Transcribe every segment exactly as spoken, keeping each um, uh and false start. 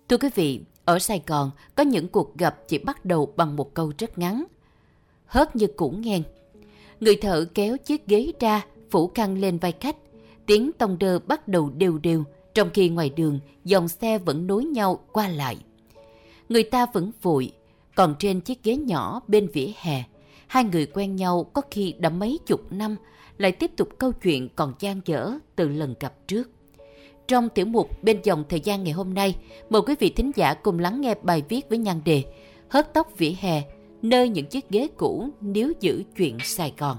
Thưa quý vị, ở Sài Gòn có những cuộc gặp chỉ bắt đầu bằng một câu rất ngắn. Hớt như củ nghen. Người thợ kéo chiếc ghế ra, phủ khăn lên vai khách. Tiếng tông đơ bắt đầu đều đều, trong khi ngoài đường dòng xe vẫn nối nhau qua lại. Người ta vẫn vội, còn trên chiếc ghế nhỏ bên vỉa hè, hai người quen nhau có khi đã mấy chục năm, lại tiếp tục câu chuyện còn dang dở từ lần gặp trước. Trong tiểu mục Bên dòng thời gian ngày hôm nay, mời quý vị thính giả cùng lắng nghe bài viết với nhan đề Hớt tóc vỉa hè, nơi những chiếc ghế cũ níu giữ chuyện Sài Gòn.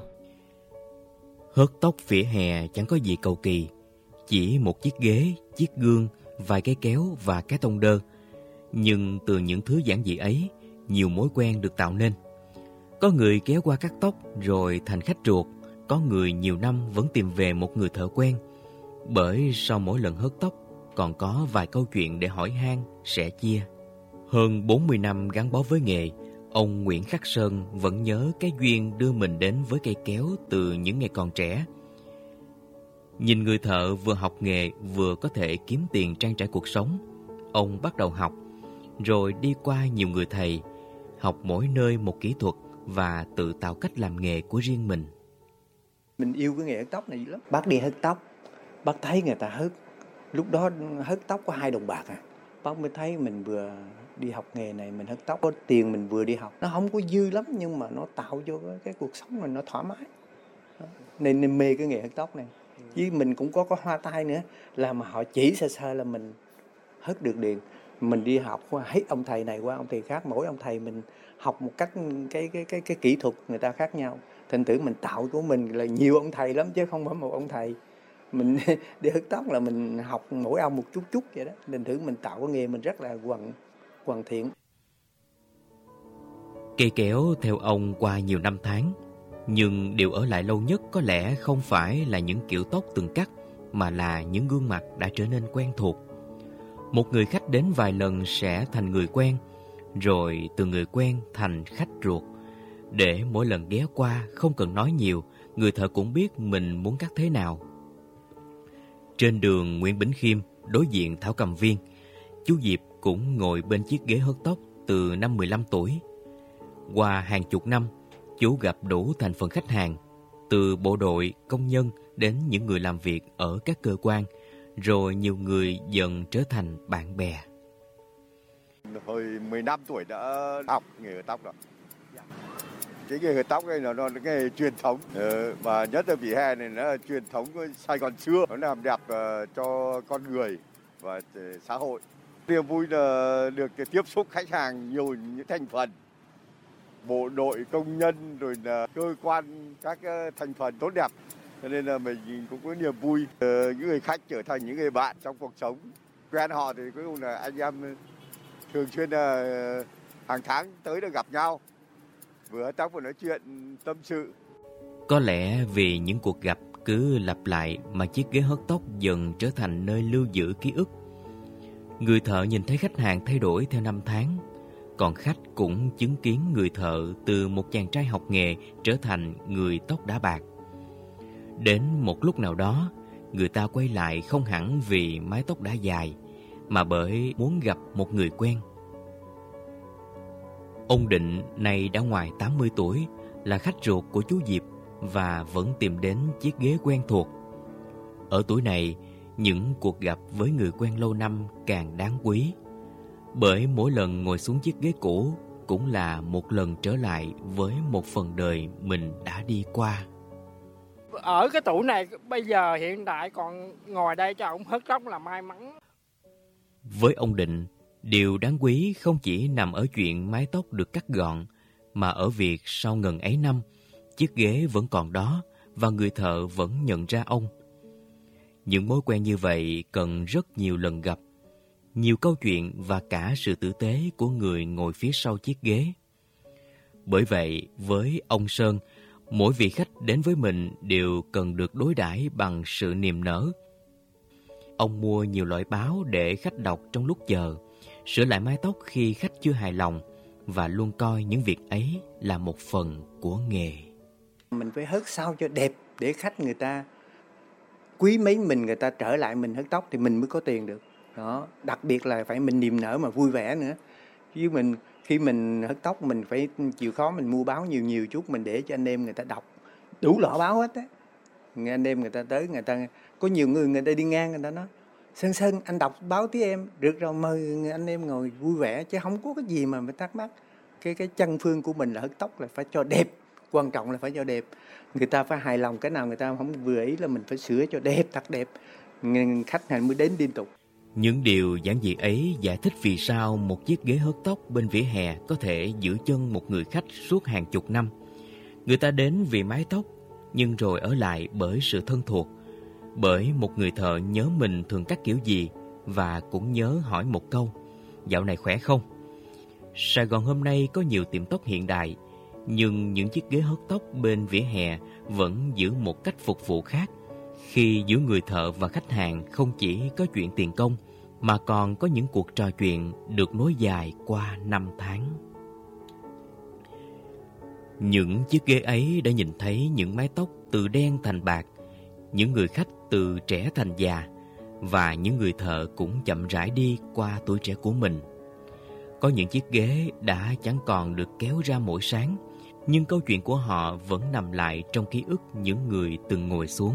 Hớt tóc vỉa hè chẳng có gì cầu kỳ, chỉ một chiếc ghế, chiếc gương, vài cái kéo và cái tông đơ. Nhưng từ những thứ giản dị ấy, nhiều mối quen được tạo nên. Có người kéo qua cắt tóc rồi thành khách ruột, có người nhiều năm vẫn tìm về một người thợ quen. Bởi sau mỗi lần hớt tóc, còn có vài câu chuyện để hỏi han, sẻ chia. Hơn bốn mươi năm gắn bó với nghề, ông Nguyễn Khắc Sơn vẫn nhớ cái duyên đưa mình đến với cây kéo từ những ngày còn trẻ. Nhìn người thợ vừa học nghề vừa có thể kiếm tiền trang trải cuộc sống, ông bắt đầu học, rồi đi qua nhiều người thầy, học mỗi nơi một kỹ thuật và tự tạo cách làm nghề của riêng mình. Mình yêu cái nghề hớt tóc này dữ lắm. Bác đi hớt tóc, bác thấy người ta hớt, lúc đó hớt tóc có hai đồng bạc à. Bác mới thấy mình vừa đi học nghề này, mình hớt tóc có tiền, mình vừa đi học. Nó không có dư lắm nhưng mà nó tạo cho cái, cái cuộc sống mình nó thoải mái. Nên, nên mê cái nghề hớt tóc này. Với mình cũng có có hoa tai nữa, là mà họ chỉ sơ sơ là mình hớt được liền. Mình đi học qua hết ông thầy này qua ông thầy khác, mỗi ông thầy mình học một cách cái cái cái cái kỹ thuật người ta khác nhau. Thành thử mình tạo của mình là nhiều ông thầy lắm chứ không phải một ông thầy. Mình đi hớt tóc là mình học mỗi ông một chút chút vậy đó. Thành thử mình tạo cái nghề mình rất là hoàn hoàn thiện. Cây kéo theo ông qua nhiều năm tháng, nhưng điều ở lại lâu nhất có lẽ không phải là những kiểu tóc từng cắt, mà là những gương mặt đã trở nên quen thuộc. Một người khách đến vài lần sẽ thành người quen, rồi từ người quen thành khách ruột. Để mỗi lần ghé qua không cần nói nhiều, người thợ cũng biết mình muốn cắt thế nào. Trên đường Nguyễn Bỉnh Khiêm, đối diện Thảo Cầm Viên, chú Diệp cũng ngồi bên chiếc ghế hớt tóc từ năm mười lăm tuổi. Qua hàng chục năm, chú gặp đủ thành phần khách hàng, từ bộ đội, công nhân đến những người làm việc ở các cơ quan, rồi nhiều người dần trở thành bạn bè. Hồi mười lăm tuổi đã học nghề hớt tóc rồi. Cái nghề hớt tóc này nó là cái nghề truyền thống, ừ, và nhất là vỉa hè này nó là truyền thống của Sài Gòn xưa, nó làm đẹp uh, cho con người và uh, xã hội. Niềm vui là được tiếp xúc khách hàng nhiều những thành phần, bộ đội, công nhân, rồi là cơ quan, các uh, thành phần tốt đẹp. Cho nên là mình cũng có niềm vui, uh, những người khách trở thành những người bạn trong cuộc sống. Quen họ thì cuối cùng là anh em thường xuyên là uh, hàng tháng tới được gặp nhau, vừa hớt tóc vừa nói chuyện tâm sự. Có lẽ vì những cuộc gặp cứ lặp lại mà chiếc ghế hớt tóc dần trở thành nơi lưu giữ ký ức. Người thợ nhìn thấy khách hàng thay đổi theo năm tháng, còn khách cũng chứng kiến người thợ từ một chàng trai học nghề trở thành người tóc đã bạc. Đến một lúc nào đó, người ta quay lại không hẳn vì mái tóc đã dài, mà bởi muốn gặp một người quen. Ông Định nay đã ngoài tám mươi tuổi, là khách ruột của chú Diệp và vẫn tìm đến chiếc ghế quen thuộc. Ở tuổi này, những cuộc gặp với người quen lâu năm càng đáng quý, bởi mỗi lần ngồi xuống chiếc ghế cũ cũng là một lần trở lại với một phần đời mình đã đi qua. Ở cái tuổi này bây giờ hiện tại còn ngồi đây cho ông hớt tóc là may mắn. Với ông Định, điều đáng quý không chỉ nằm ở chuyện mái tóc được cắt gọn, mà ở việc sau ngần ấy năm, chiếc ghế vẫn còn đó và người thợ vẫn nhận ra ông. Những mối quen như vậy cần rất nhiều lần gặp, nhiều câu chuyện và cả sự tử tế của người ngồi phía sau chiếc ghế. Bởi vậy, với ông Sơn, mỗi vị khách đến với mình đều cần được đối đãi bằng sự niềm nở. Ông mua nhiều loại báo để khách đọc trong lúc chờ, sửa lại mái tóc khi khách chưa hài lòng, và luôn coi những việc ấy là một phần của nghề. Mình phải hớt sao cho đẹp để khách người ta quý mến mình, người ta trở lại mình hớt tóc thì mình mới có tiền được. Đó, đặc biệt là phải mình niềm nở mà vui vẻ nữa. Chứ mình khi mình hớt tóc mình phải chịu khó mình mua báo nhiều nhiều chút, mình để cho anh em người ta đọc đủ lọ báo hết á. Anh em người ta tới, người ta có nhiều người người ta đi ngang người ta nói Sơn Sơn anh đọc báo tí em, được rồi mời anh em ngồi vui vẻ, chứ không có cái gì mà phải thắc mắc. Cái cái chân phương của mình là hớt tóc là phải cho đẹp, quan trọng là phải cho đẹp. Người ta phải hài lòng, cái nào người ta không vừa ý là mình phải sửa cho đẹp, thật đẹp. Khách hàng mới đến liên tục. Những điều giản dị ấy giải thích vì sao một chiếc ghế hớt tóc bên vỉa hè có thể giữ chân một người khách suốt hàng chục năm. Người ta đến vì mái tóc, nhưng rồi ở lại bởi sự thân thuộc, bởi một người thợ nhớ mình thường cắt kiểu gì và cũng nhớ hỏi một câu: dạo này khỏe không? Sài Gòn hôm nay có nhiều tiệm tóc hiện đại, nhưng những chiếc ghế hớt tóc bên vỉa hè vẫn giữ một cách phục vụ khác, khi giữa người thợ và khách hàng không chỉ có chuyện tiền công, mà còn có những cuộc trò chuyện được nối dài qua năm tháng. Những chiếc ghế ấy đã nhìn thấy những mái tóc từ đen thành bạc, những người khách từ trẻ thành già, và những người thợ cũng chậm rãi đi qua tuổi trẻ của mình. Có những chiếc ghế đã chẳng còn được kéo ra mỗi sáng, nhưng câu chuyện của họ vẫn nằm lại trong ký ức những người từng ngồi xuống.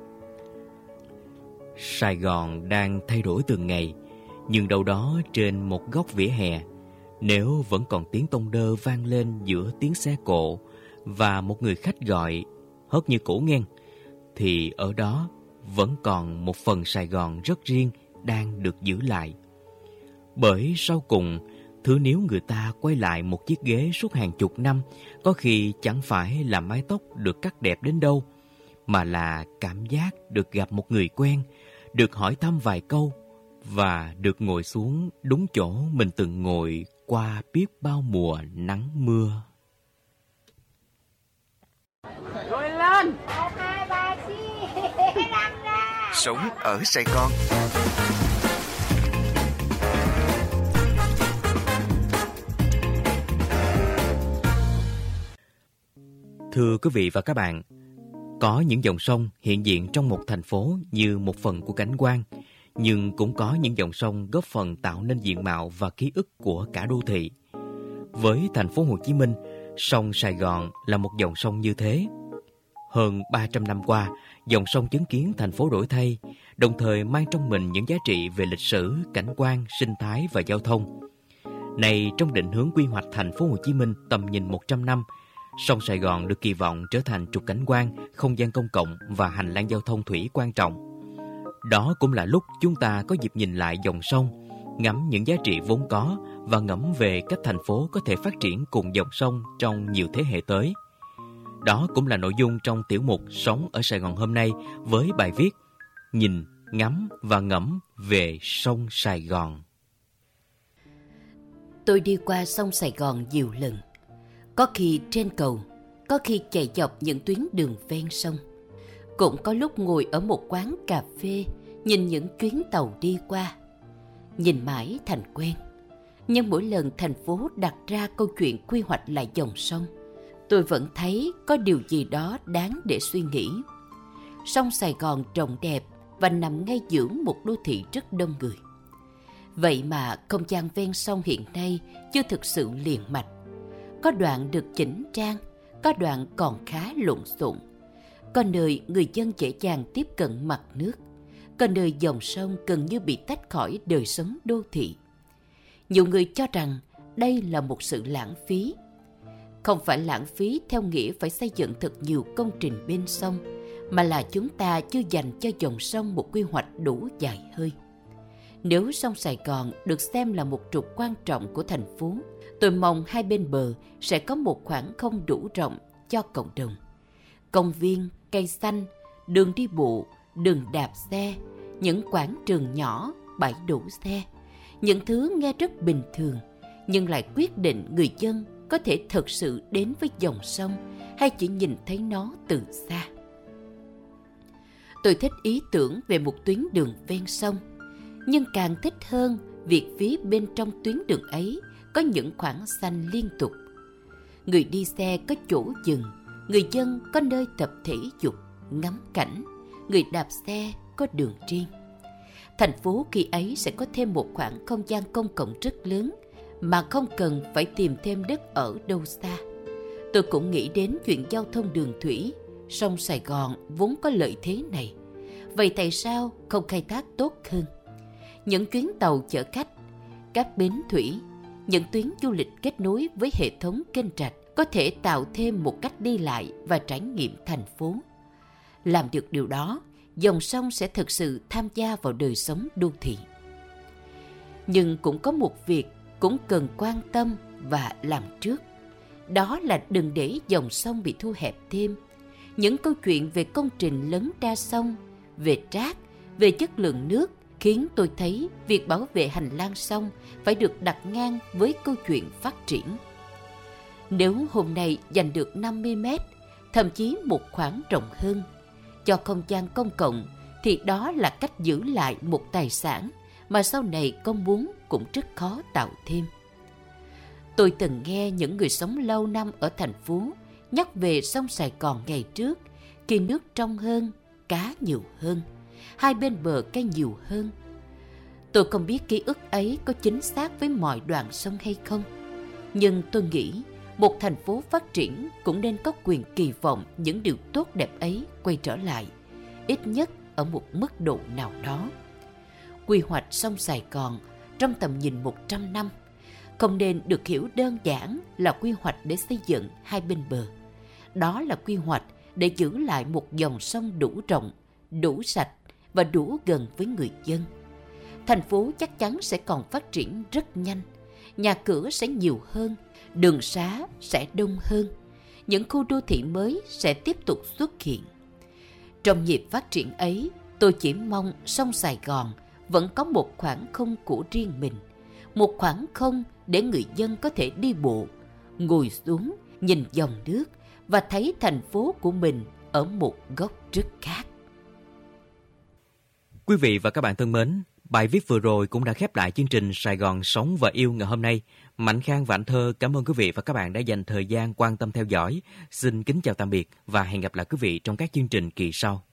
Sài Gòn đang thay đổi từng ngày, nhưng đâu đó trên một góc vỉa hè, nếu vẫn còn tiếng tông đơ vang lên giữa tiếng xe cộ và một người khách gọi hớt như cũ nghe, thì ở đó vẫn còn một phần Sài Gòn rất riêng đang được giữ lại. Bởi sau cùng, thứ nếu người ta quay lại một chiếc ghế suốt hàng chục năm, có khi chẳng phải là mái tóc được cắt đẹp đến đâu, mà là cảm giác được gặp một người quen, được hỏi thăm vài câu, và được ngồi xuống đúng chỗ mình từng ngồi qua biết bao mùa nắng mưa. Rồi lên! Sống ở Sài Gòn. Thưa quý vị và các bạn, có những dòng sông hiện diện trong một thành phố như một phần của cảnh quan, nhưng cũng có những dòng sông góp phần tạo nên diện mạo và ký ức của cả đô thị. Với thành phố Hồ Chí Minh, sông Sài Gòn là một dòng sông như thế. Hơn ba trăm năm qua, dòng sông chứng kiến thành phố đổi thay, đồng thời mang trong mình những giá trị về lịch sử, cảnh quan, sinh thái và giao thông. Này, trong định hướng quy hoạch thành phố Hồ Chí Minh tầm nhìn một trăm năm, sông Sài Gòn được kỳ vọng trở thành trục cảnh quan, không gian công cộng và hành lang giao thông thủy quan trọng. Đó cũng là lúc chúng ta có dịp nhìn lại dòng sông, ngắm những giá trị vốn có và ngẫm về cách thành phố có thể phát triển cùng dòng sông trong nhiều thế hệ tới. Đó cũng là nội dung trong tiểu mục Sống ở Sài Gòn hôm nay với bài viết Nhìn, ngắm và ngẫm về sông Sài Gòn. Tôi đi qua sông Sài Gòn nhiều lần, có khi trên cầu, có khi chạy dọc những tuyến đường ven sông. Cũng có lúc ngồi ở một quán cà phê, nhìn những chuyến tàu đi qua. Nhìn mãi thành quen. Nhưng mỗi lần thành phố đặt ra câu chuyện quy hoạch lại dòng sông, tôi vẫn thấy có điều gì đó đáng để suy nghĩ. Sông Sài Gòn rộng đẹp và nằm ngay giữa một đô thị rất đông người. Vậy mà không gian ven sông hiện nay chưa thực sự liền mạch. Có đoạn được chỉnh trang, có đoạn còn khá lộn xộn. Có nơi người dân dễ dàng tiếp cận mặt nước, có nơi dòng sông gần như bị tách khỏi đời sống đô thị. Nhiều người cho rằng đây là một sự lãng phí. Không phải lãng phí theo nghĩa phải xây dựng thật nhiều công trình bên sông, mà là chúng ta chưa dành cho dòng sông một quy hoạch đủ dài hơi. Nếu sông Sài Gòn được xem là một trục quan trọng của thành phố, tôi mong hai bên bờ sẽ có một khoảng không đủ rộng cho cộng đồng. Công viên, cây xanh, đường đi bộ, đường đạp xe, những quảng trường nhỏ, bãi đổ xe. Những thứ nghe rất bình thường, nhưng lại quyết định người dân có thể thực sự đến với dòng sông hay chỉ nhìn thấy nó từ xa. Tôi thích ý tưởng về một tuyến đường ven sông, nhưng càng thích hơn việc phía bên trong tuyến đường ấy có những khoảng xanh liên tục. Người đi xe có chỗ dừng, người dân có nơi tập thể dục, ngắm cảnh, người đạp xe có đường riêng. thành phố khi ấy sẽ có thêm một khoảng không gian công cộng rất lớn mà không cần phải tìm thêm đất ở đâu xa. Tôi cũng nghĩ đến chuyện giao thông đường thủy, sông Sài Gòn vốn có lợi thế này. Vậy tại sao không khai thác tốt hơn? Những chuyến tàu chở khách, các bến thủy, những tuyến du lịch kết nối với hệ thống kênh rạch có thể tạo thêm một cách đi lại và trải nghiệm thành phố. Làm được điều đó, dòng sông sẽ thực sự tham gia vào đời sống đô thị. Nhưng cũng có một việc cũng cần quan tâm và làm trước. Đó là đừng để dòng sông bị thu hẹp thêm. Những câu chuyện về công trình lấn ra sông, về rác, về chất lượng nước khiến tôi thấy việc bảo vệ hành lang sông phải được đặt ngang với câu chuyện phát triển. Nếu hôm nay dành được năm mươi mét, thậm chí một khoảng rộng hơn, cho không gian công cộng thì đó là cách giữ lại một tài sản mà sau này có muốn cũng rất khó tạo thêm. Tôi từng nghe những người sống lâu năm ở thành phố nhắc về sông Sài Gòn ngày trước, khi nước trong hơn, cá nhiều hơn, hai bên bờ cây nhiều hơn. Tôi không biết ký ức ấy có chính xác với mọi đoạn sông hay không, nhưng tôi nghĩ một thành phố phát triển cũng nên có quyền kỳ vọng những điều tốt đẹp ấy quay trở lại, ít nhất ở một mức độ nào đó. Quy hoạch sông Sài Gòn trong tầm nhìn một trăm năm không nên được hiểu đơn giản là quy hoạch để xây dựng hai bên bờ. Đó là quy hoạch để giữ lại một dòng sông đủ rộng, đủ sạch và đủ gần với người dân. Thành phố chắc chắn sẽ còn phát triển rất nhanh, nhà cửa sẽ nhiều hơn, đường xá sẽ đông hơn, những khu đô thị mới sẽ tiếp tục xuất hiện. Trong nhịp phát triển ấy, tôi chỉ mong sông Sài Gòn vẫn có một khoảng không của riêng mình, một khoảng không để người dân có thể đi bộ, ngồi xuống, nhìn dòng nước và thấy thành phố của mình ở một góc rất khác. Quý vị và các bạn thân mến, bài viết vừa rồi cũng đã khép lại chương trình Sài Gòn Sống và Yêu ngày hôm nay. Mạnh Khang và Anh Thơ cảm ơn quý vị và các bạn đã dành thời gian quan tâm theo dõi. Xin kính chào tạm biệt và hẹn gặp lại quý vị trong các chương trình kỳ sau.